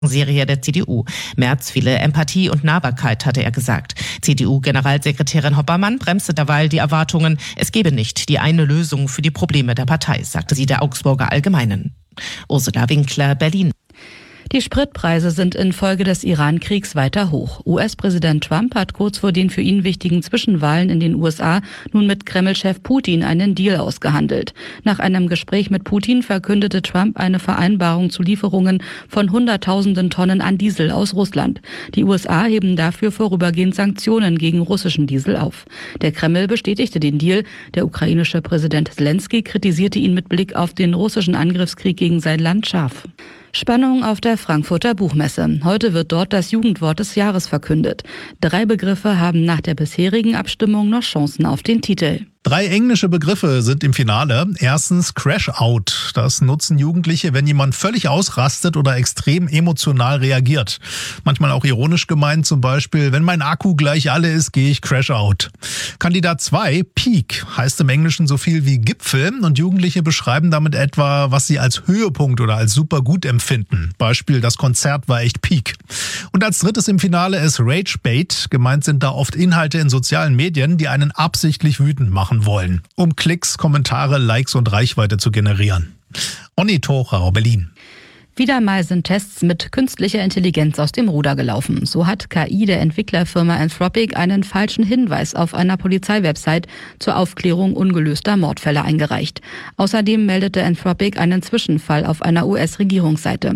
Serie der CDU. Merz fehle Empathie und Nahbarkeit, hatte er gesagt. CDU-Generalsekretärin Hoppermann bremste derweil die Erwartungen. Es gebe nicht die eine Lösung für die Probleme der Partei, sagte sie der Augsburger Allgemeinen. Ursula Winkler, Berlin. Die Spritpreise sind infolge des Iran-Kriegs weiter hoch. US-Präsident Trump hat kurz vor den für ihn wichtigen Zwischenwahlen in den USA nun mit Kreml-Chef Putin einen Deal ausgehandelt. Nach einem Gespräch mit Putin verkündete Trump eine Vereinbarung zu Lieferungen von Hunderttausenden Tonnen an Diesel aus Russland. Die USA heben dafür vorübergehend Sanktionen gegen russischen Diesel auf. Der Kreml bestätigte den Deal. Der ukrainische Präsident Selenskyj kritisierte ihn mit Blick auf den russischen Angriffskrieg gegen sein Land scharf. Spannung auf der Frankfurter Buchmesse. Heute wird dort das Jugendwort des Jahres verkündet. 3 Begriffe haben nach der bisherigen Abstimmung noch Chancen auf den Titel. 3 englische Begriffe sind im Finale. Erstens Crash-Out. Das nutzen Jugendliche, wenn jemand völlig ausrastet oder extrem emotional reagiert. Manchmal auch ironisch gemeint, zum Beispiel, wenn mein Akku gleich alle ist, gehe ich Crash-Out. Kandidat 2, Peak, heißt im Englischen so viel wie Gipfel und Jugendliche beschreiben damit etwa, was sie als Höhepunkt oder als super gut empfinden. Beispiel, das Konzert war echt Peak. Und als drittes im Finale ist Rage-Bait. Gemeint sind da oft Inhalte in sozialen Medien, die einen absichtlich wütend machen wollen, um Klicks, Kommentare, Likes und Reichweite zu generieren. Onni Thorau, Berlin. Wieder mal sind Tests mit künstlicher Intelligenz aus dem Ruder gelaufen. So hat KI der Entwicklerfirma Anthropic einen falschen Hinweis auf einer Polizeiwebsite zur Aufklärung ungelöster Mordfälle eingereicht. Außerdem meldete Anthropic einen Zwischenfall auf einer US-Regierungsseite.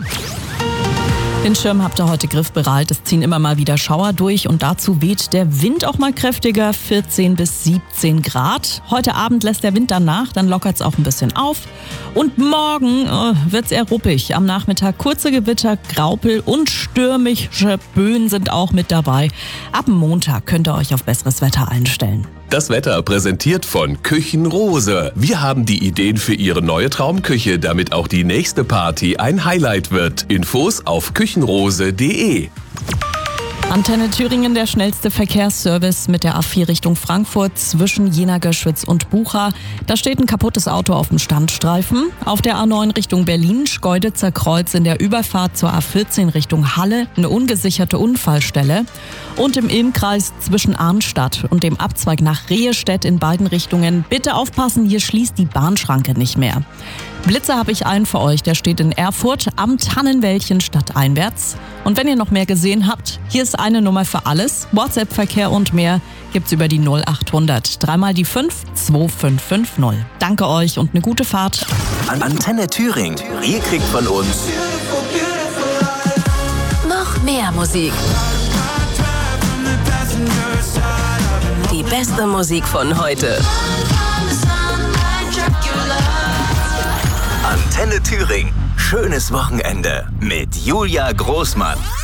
Den Schirm habt ihr heute griffbereit. Es ziehen immer mal wieder Schauer durch und dazu weht der Wind auch mal kräftiger, 14 bis 17 Grad. Heute Abend lässt der Wind dann nach, dann lockert es auch ein bisschen auf. Und morgen wird's eher ruppig. Am Nachmittag kurze Gewitter, Graupel und stürmische Böen sind auch mit dabei. Ab Montag könnt ihr euch auf besseres Wetter einstellen. Das Wetter präsentiert von Küchenrose. Wir haben die Ideen für Ihre neue Traumküche, damit auch die nächste Party ein Highlight wird. Infos auf küchenrose.de. Antenne Thüringen, der schnellste Verkehrsservice mit der A4 Richtung Frankfurt zwischen Jena, Göschwitz und Bucha. Da steht ein kaputtes Auto auf dem Standstreifen. Auf der A9 Richtung Berlin, Schkeuditzer Kreuz in der Überfahrt zur A14 Richtung Halle, eine ungesicherte Unfallstelle. Und im Ilmkreis zwischen Arnstadt und dem Abzweig nach Rehestedt in beiden Richtungen. Bitte aufpassen, hier schließt die Bahnschranke nicht mehr. Blitzer habe ich einen für euch, der steht in Erfurt am Tannenwäldchen stadteinwärts. Und wenn ihr noch mehr gesehen habt, hier ist eine Nummer für alles. WhatsApp-Verkehr und mehr gibt's über die 0800 3 mal die 5 2550. Danke euch und eine gute Fahrt. Antenne Thüringen. Ihr kriegt von uns noch mehr Musik. Die beste Musik von heute. Antenne Thüringen. Schönes Wochenende mit Julia Großmann.